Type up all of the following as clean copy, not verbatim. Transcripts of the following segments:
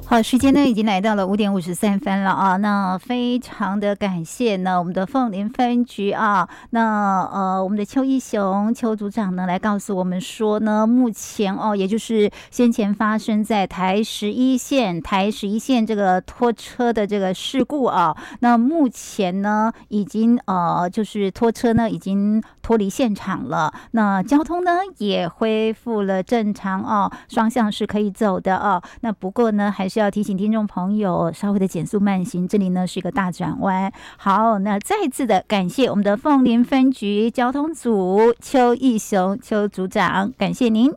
好，时间呢已经来到了5:53了啊，那非常的感谢呢我们的凤林分局啊，那我们的邱义雄邱组长呢来告诉我们说呢，目前也就是先前发生在台11线这个拖车的这个事故啊，那目前呢已经就是拖车呢已经脱离现场了，那交通呢也恢复了正常哦，双向是可以走的哦，那不过呢还是要提醒听众朋友稍微的减速慢行，这里呢是一个大转弯。好，那再次的感谢我们的凤林分局交通组邱义雄邱组长，感谢您。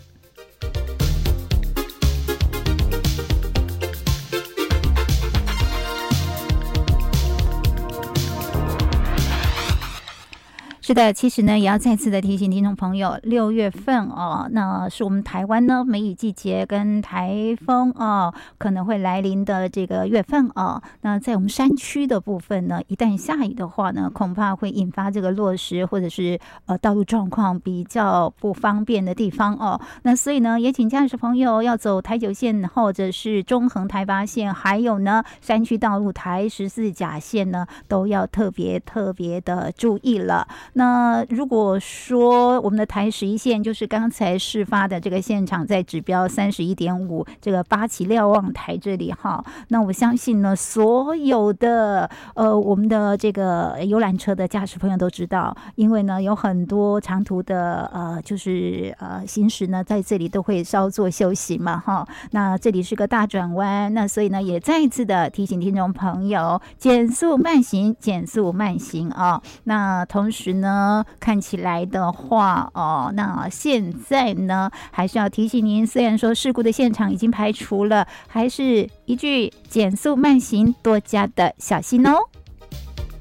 是的，其实呢，也要再次的提醒听众朋友，6月份那是我们台湾呢梅雨季节跟台风可能会来临的这个月份那在我们山区的部分呢，一旦下雨的话呢，恐怕会引发这个落石或者是道路状况比较不方便的地方那所以呢，也请驾驶朋友要走台9线或者是中横台8线，还有呢山区道路台14甲线呢，都要特别的注意了。那如果说我们的台11线就是刚才事发的这个现场，在指标31.5这个八旗瞭望台这里那我相信呢，所有的我们的这个游览车的驾驶朋友都知道，因为呢有很多长途的就是行驶呢在这里都会稍作休息嘛那这里是个大转弯，那所以呢也再一次的提醒听众朋友减速慢行那同时呢看起来的话那现在呢还是要提醒您，虽然说事故的现场已经排除了，还是一句减速慢行，多加的小心哦。